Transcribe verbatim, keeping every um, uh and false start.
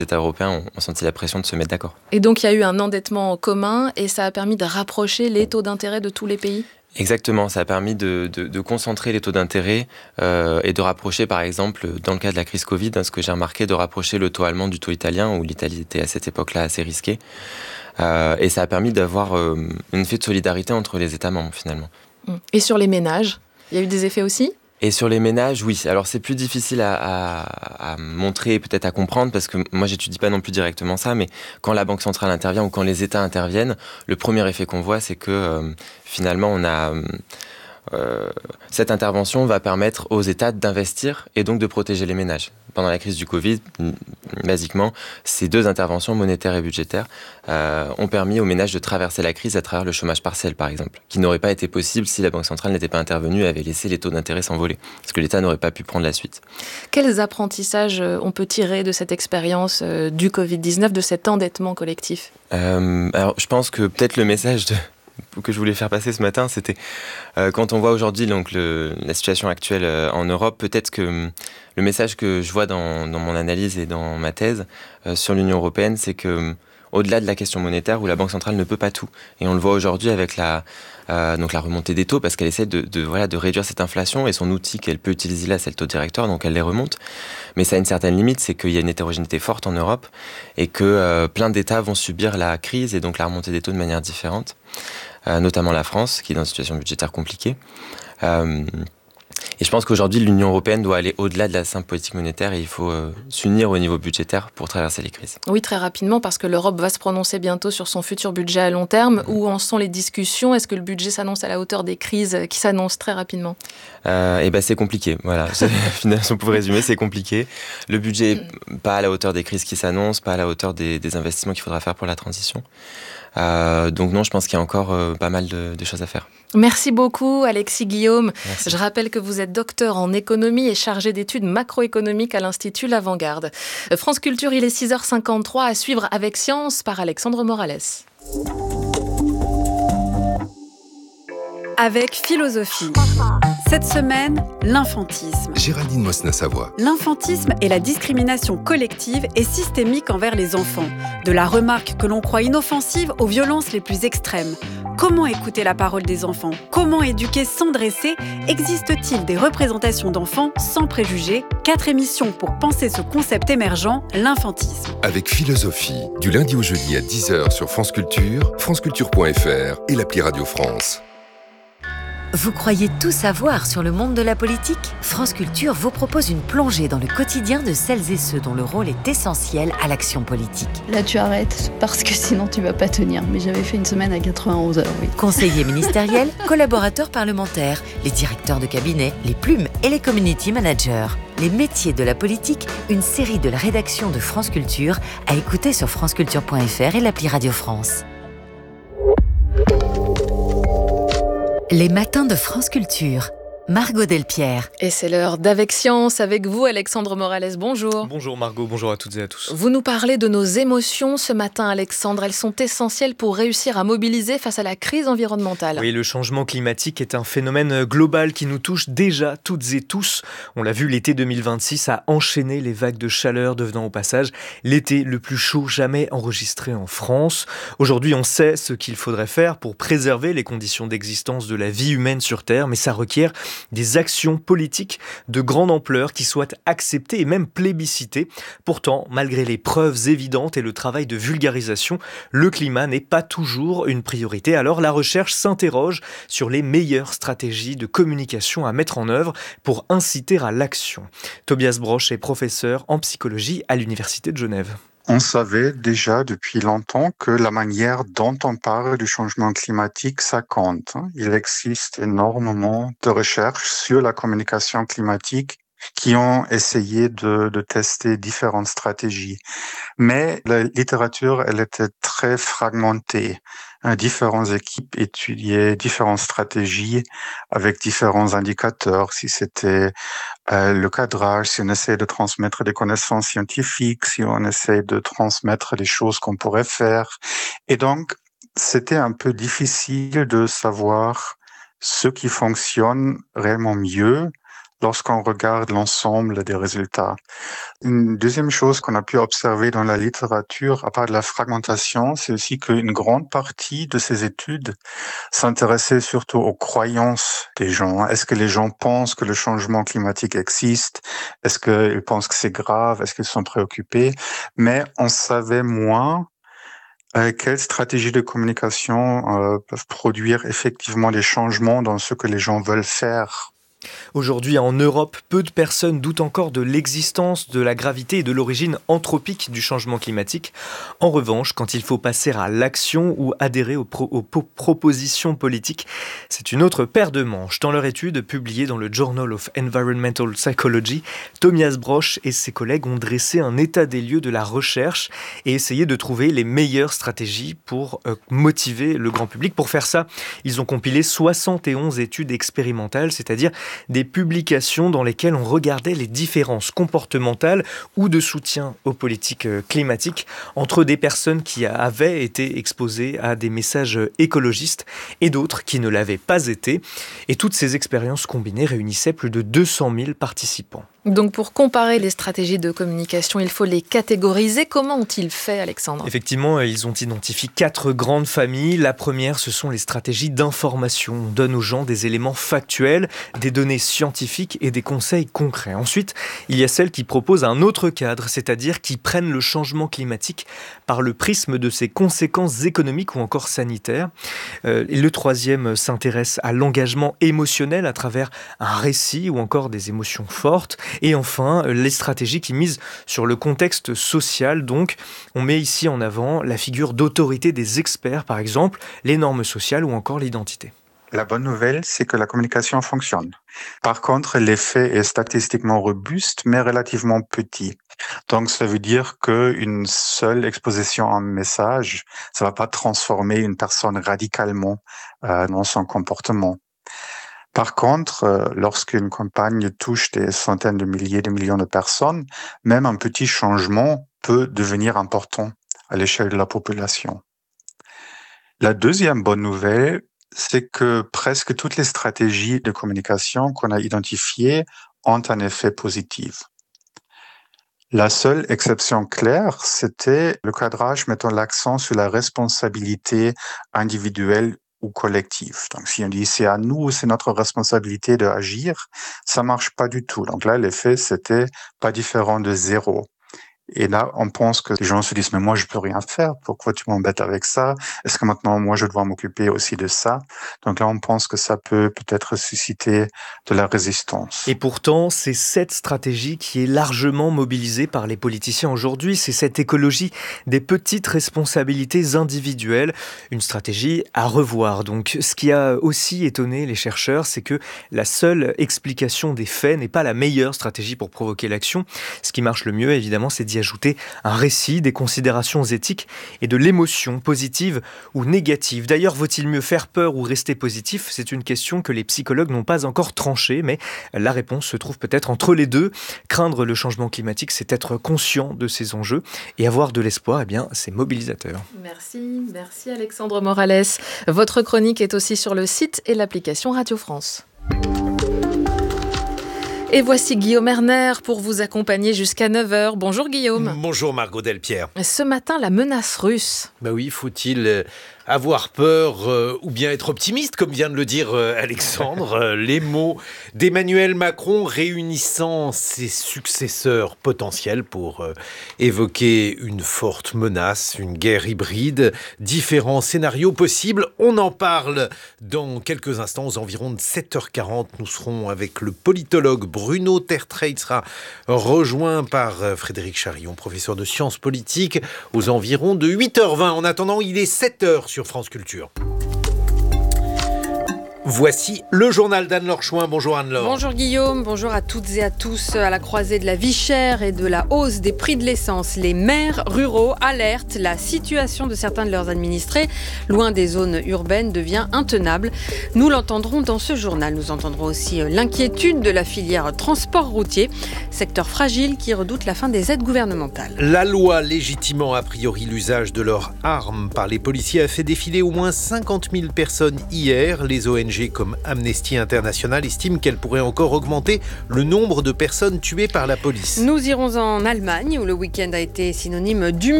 États européens ont, ont senti la pression de se mettre d'accord. Et donc il y a eu un endettement commun et ça a permis de rapprocher les taux d'intérêt de tous les pays ? Exactement, ça a permis de, de, de concentrer les taux d'intérêt euh, et de rapprocher, par exemple, dans le cas de la crise Covid, hein, ce que j'ai remarqué, de rapprocher le taux allemand du taux italien, où l'Italie était à cette époque-là assez risquée. Euh, et ça a permis d'avoir euh, un effet de solidarité entre les États membres, finalement. Et sur les ménages, il y a eu des effets aussi ? Et sur les ménages, oui. Alors, c'est plus difficile à, à, à montrer et peut-être à comprendre parce que moi, j'étudie pas non plus directement ça, mais quand la Banque centrale intervient ou quand les États interviennent, le premier effet qu'on voit, c'est que euh, finalement, on a... Euh, cette intervention va permettre aux États d'investir et donc de protéger les ménages. Pendant la crise du Covid, basiquement, ces deux interventions monétaires et budgétaires euh, ont permis aux ménages de traverser la crise à travers le chômage partiel, par exemple, qui n'aurait pas été possible si la Banque centrale n'était pas intervenue et avait laissé les taux d'intérêt s'envoler, parce que l'État n'aurait pas pu prendre la suite. Quels apprentissages on peut tirer de cette expérience du covid dix-neuf, de cet endettement collectif ? euh, Alors, je pense que peut-être le message de... que je voulais faire passer ce matin, c'était euh, quand on voit aujourd'hui donc, le, la situation actuelle euh, en Europe, peut-être que euh, le message que je vois dans, dans mon analyse et dans ma thèse euh, sur l'Union européenne, c'est que euh, au-delà de la question monétaire où la Banque centrale ne peut pas tout, et on le voit aujourd'hui avec la, euh, donc la remontée des taux, parce qu'elle essaie de, de, voilà, de réduire cette inflation, et son outil qu'elle peut utiliser là, c'est le taux directeur, donc elle les remonte. Mais ça a une certaine limite, c'est qu'il y a une hétérogénéité forte en Europe, et que euh, plein d'États vont subir la crise et donc la remontée des taux de manière différente. Euh, notamment la France, qui est dans une situation budgétaire compliquée. Euh, et je pense qu'aujourd'hui, l'Union européenne doit aller au-delà de la simple politique monétaire et il faut euh, s'unir au niveau budgétaire pour traverser les crises. Oui, très rapidement, parce que l'Europe va se prononcer bientôt sur son futur budget à long terme. Mmh. Où en sont les discussions ? Est-ce que le budget s'annonce à la hauteur des crises qui s'annoncent très rapidement ? euh, Eh ben, c'est compliqué. Voilà. Finalement, on peut résumer, c'est compliqué. Le budget n'est pas à la hauteur des crises qui s'annoncent, pas à la hauteur des, des investissements qu'il faudra faire pour la transition. Euh, donc non, je pense qu'il y a encore euh, pas mal de, de choses à faire. Merci beaucoup Alexis Guillaume. Merci. Je rappelle que vous êtes docteur en économie et chargé d'études macroéconomiques à l'Institut L'Avant-Garde. France Culture, il est six heures cinquante-trois, à suivre avec Science par Alexandre Morales. Avec philosophie. Cette semaine, l'infantisme. Géraldine Mosna-Savoie. L'infantisme est la discrimination collective et systémique envers les enfants. De la remarque que l'on croit inoffensive aux violences les plus extrêmes. Comment écouter la parole des enfants ? Comment éduquer sans dresser ? Existe-t-il des représentations d'enfants sans préjugés ? Quatre émissions pour penser ce concept émergent, l'infantisme. Avec philosophie, du lundi au jeudi à dix heures sur France Culture, franceculture point f r et l'appli Radio France. Vous croyez tout savoir sur le monde de la politique ? France Culture vous propose une plongée dans le quotidien de celles et ceux dont le rôle est essentiel à l'action politique. Là, tu arrêtes, parce que sinon tu vas pas tenir. Mais j'avais fait une semaine à quatre-vingt-onze heures, oui. Conseillers ministériels, collaborateurs parlementaires, les directeurs de cabinet, les plumes et les community managers. Les métiers de la politique, une série de la rédaction de France Culture à écouter sur franceculture point f r et l'appli Radio France. Les matins de France Culture. Margot Delpierre. Et c'est l'heure d'Avec Science avec vous, Alexandre Morales. Bonjour. Bonjour Margot, bonjour à toutes et à tous. Vous nous parlez de nos émotions ce matin, Alexandre. Elles sont essentielles pour réussir à mobiliser face à la crise environnementale. Oui, le changement climatique est un phénomène global qui nous touche déjà toutes et tous. On l'a vu, l'été deux mille vingt-six a enchaîné les vagues de chaleur, devenant au passage l'été le plus chaud jamais enregistré en France. Aujourd'hui, on sait ce qu'il faudrait faire pour préserver les conditions d'existence de la vie humaine sur Terre, mais ça requiert des actions politiques de grande ampleur qui soient acceptées et même plébiscitées. Pourtant, malgré les preuves évidentes et le travail de vulgarisation, le climat n'est pas toujours une priorité. Alors la recherche s'interroge sur les meilleures stratégies de communication à mettre en œuvre pour inciter à l'action. Tobias Broch est professeur en psychologie à l'Université de Genève. On savait déjà depuis longtemps que la manière dont on parle du changement climatique, ça compte. Il existe énormément de recherches sur la communication climatique qui ont essayé de, de tester différentes stratégies. Mais la littérature, elle était très fragmentée. Différentes équipes étudiaient différentes stratégies avec différents indicateurs. Si c'était euh, le cadrage, si on essaie de transmettre des connaissances scientifiques, si on essaie de transmettre des choses qu'on pourrait faire. Et donc, c'était un peu difficile de savoir ce qui fonctionne réellement mieux lorsqu'on regarde l'ensemble des résultats. Une deuxième chose qu'on a pu observer dans la littérature, à part de la fragmentation, c'est aussi qu'une grande partie de ces études s'intéressait surtout aux croyances des gens. Est-ce que les gens pensent que le changement climatique existe? Est-ce qu'ils pensent que c'est grave? Est-ce qu'ils sont préoccupés? Mais on savait moins euh, quelles stratégies de communication euh, peuvent produire effectivement des changements dans ce que les gens veulent faire. Aujourd'hui, en Europe, peu de personnes doutent encore de l'existence, de la gravité et de l'origine anthropique du changement climatique. En revanche, quand il faut passer à l'action ou adhérer aux, pro- aux po- propositions politiques, c'est une autre paire de manches. Dans leur étude publiée dans le Journal of Environmental Psychology, Tomias Brosch et ses collègues ont dressé un état des lieux de la recherche et essayé de trouver les meilleures stratégies pour euh, motiver le grand public. Pour faire ça, ils ont compilé soixante et onze études expérimentales, c'est-à-dire des publications dans lesquelles on regardait les différences comportementales ou de soutien aux politiques climatiques entre des personnes qui avaient été exposées à des messages écologistes et d'autres qui ne l'avaient pas été. Et toutes ces expériences combinées réunissaient plus de deux cent mille participants. Donc pour comparer les stratégies de communication, il faut les catégoriser. Comment ont-ils fait, Alexandre ? Effectivement, ils ont identifié quatre grandes familles. La première, ce sont les stratégies d'information. On donne aux gens des éléments factuels, des données scientifiques et des conseils concrets. Ensuite, il y a celles qui proposent un autre cadre, c'est-à-dire qui prennent le changement climatique par le prisme de ses conséquences économiques ou encore sanitaires. Euh, et le troisième s'intéresse à l'engagement émotionnel à travers un récit ou encore des émotions fortes. Et enfin, les stratégies qui misent sur le contexte social. Donc, on met ici en avant la figure d'autorité des experts, par exemple, les normes sociales ou encore l'identité. La bonne nouvelle, c'est que la communication fonctionne. Par contre, l'effet est statistiquement robuste, mais relativement petit. Donc, ça veut dire qu'une seule exposition à un message, ça ne va pas transformer une personne radicalement euh, dans son comportement. Par contre, euh, lorsqu'une campagne touche des centaines de milliers, de millions de personnes, même un petit changement peut devenir important à l'échelle de la population. La deuxième bonne nouvelle, c'est que presque toutes les stratégies de communication qu'on a identifiées ont un effet positif. La seule exception claire, c'était le cadrage mettant l'accent sur la responsabilité individuelle ou collective. Donc, si on dit c'est à nous, c'est notre responsabilité d'agir, ça marche pas du tout. Donc là, l'effet, c'était pas différent de zéro. Et là, on pense que les gens se disent, mais moi, je peux rien faire. Pourquoi tu m'embêtes avec ça? Est-ce que maintenant, moi, je dois m'occuper aussi de ça? Donc là, on pense que ça peut peut-être susciter de la résistance. Et pourtant, c'est cette stratégie qui est largement mobilisée par les politiciens aujourd'hui. C'est cette écologie des petites responsabilités individuelles. Une stratégie à revoir. Donc, ce qui a aussi étonné les chercheurs, c'est que la seule explication des faits n'est pas la meilleure stratégie pour provoquer l'action. Ce qui marche le mieux, évidemment, c'est d'y ajouter un récit, des considérations éthiques et de l'émotion positive ou négative. D'ailleurs, vaut-il mieux faire peur ou rester positif ? C'est une question que les psychologues n'ont pas encore tranchée, mais la réponse se trouve peut-être entre les deux. Craindre le changement climatique, c'est être conscient de ces enjeux et avoir de l'espoir, eh bien, c'est mobilisateur. Merci, merci Alexandre Morales. Votre chronique est aussi sur le site et l'application Radio France. Et voici Guillaume Erner pour vous accompagner jusqu'à neuf heures. Bonjour Guillaume. Bonjour Margot Delpierre. Ce matin, la menace russe. Bah oui, faut-il avoir peur euh, ou bien être optimiste, comme vient de le dire euh, Alexandre. euh, les mots d'Emmanuel Macron réunissant ses successeurs potentiels pour euh, évoquer une forte menace, une guerre hybride, différents scénarios possibles. On en parle dans quelques instants, aux environs de sept heures quarante. Nous serons avec le politologue Bruno Tertrais. Il sera rejoint par euh, Frédéric Charillon, professeur de sciences politiques, aux environs de huit heures vingt. En attendant, il est sept heures sur France Culture. Voici le journal d'Anne-Laure Chouin. Bonjour Anne-Laure. Bonjour Guillaume, bonjour à toutes et à tous. À la croisée de la vie chère et de la hausse des prix de l'essence, les maires ruraux alertent. La situation de certains de leurs administrés, loin des zones urbaines, devient intenable. Nous l'entendrons dans ce journal. Nous entendrons aussi l'inquiétude de la filière transport routier, secteur fragile qui redoute la fin des aides gouvernementales. La loi légitimant a priori l'usage de leurs armes par les policiers a fait défiler au moins cinquante mille personnes hier. Les O N G G comme Amnesty International estime qu'elle pourrait encore augmenter le nombre de personnes tuées par la police. Nous irons en Allemagne où le week-end a été synonyme d'humiliation.